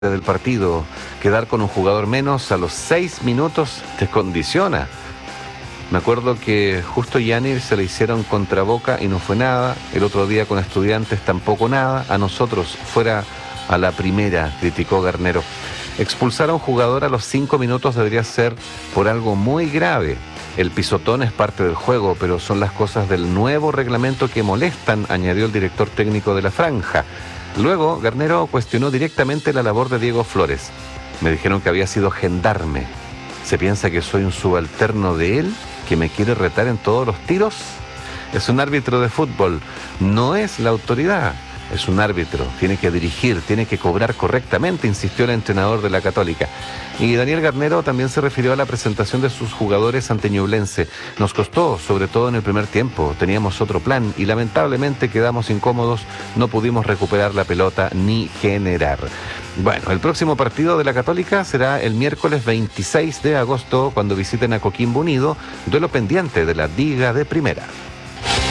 del partido. Quedar con un jugador menos a los 6 minutos te condiciona. Me acuerdo que justo Yanir se le hicieron contra Boca y no fue nada. El otro día con Estudiantes tampoco nada. A nosotros fuera a la primera, criticó Garnero. Expulsar a un jugador a los 5 minutos debería ser por algo muy grave. El pisotón es parte del juego, pero son las cosas del nuevo reglamento que molestan, añadió el director técnico de la franja. Luego, Garnero cuestionó directamente la labor de Diego Flores. Me dijeron que había sido gendarme. ¿Se piensa que soy un subalterno de él, que me quiere retar en todos los tiros? Es un árbitro de fútbol, no es la autoridad. Es un árbitro, tiene que dirigir, tiene que cobrar correctamente, insistió el entrenador de la Católica. Y Daniel Garnero también se refirió a la presentación de sus jugadores ante Ñublense. Nos costó, sobre todo en el primer tiempo, teníamos otro plan y lamentablemente quedamos incómodos, no pudimos recuperar la pelota ni generar. Bueno, el próximo partido de la Católica será el miércoles 26 de agosto cuando visiten a Coquimbo Unido, duelo pendiente de la Liga de Primera.